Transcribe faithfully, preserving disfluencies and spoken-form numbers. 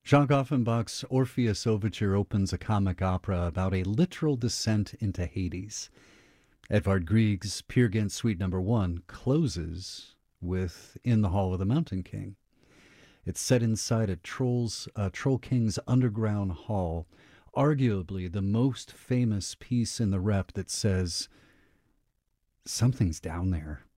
Jacques Offenbach's Orpheus Overture opens a comic opera about a literal descent into Hades. Edvard Grieg's Peer Gynt Suite Number One closes with In the Hall of the Mountain King. It's set inside a troll's, uh, Troll King's underground hall, arguably the most famous piece in the rep that says, something's down there.